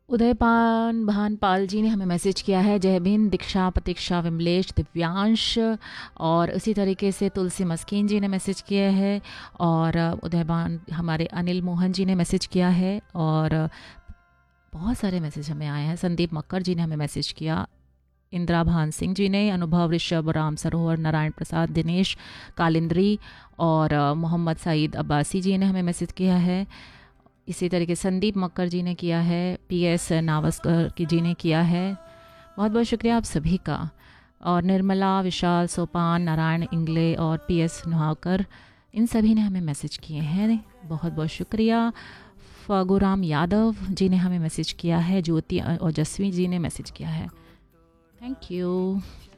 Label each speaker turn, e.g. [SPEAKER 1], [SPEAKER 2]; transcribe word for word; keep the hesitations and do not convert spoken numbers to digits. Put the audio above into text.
[SPEAKER 1] उदयपान भानपाल जी ने हमें मैसेज किया है, जय भीम। दीक्षा, प्रतीक्षा, विमलेश, दिव्यांश और उसी तरीके से तुलसी मस्कीन जी ने मैसेज किया है। और उदयपान हमारे अनिल मोहन जी ने मैसेज किया है। और बहुत सारे मैसेज हमें आए हैं। संदीप मक्कर जी ने हमें मैसेज किया। इंदिरा भान सिंह जी ने, अनुभव, ऋषभ, राम सरोवर, नारायण प्रसाद, दिनेश कालिंद्री और अ, मोहम्मद सईद अब्बासी जी ने हमें मैसेज किया है। इसी तरीके संदीप मक्कर जी ने किया है। पी एस नावस्कर की जी ने किया है। बहुत बहुत शुक्रिया आप सभी का। और निर्मला, विशाल, सोपान, नारायण इंगले और पी एस नुहाकर, इन सभी ने हमें मैसेज किए हैं। बहुत बहुत शुक्रिया। फगुराम यादव जी ने हमें मैसेज किया है। ज्योति और जस्वी जी ने मैसेज किया है। Thank you.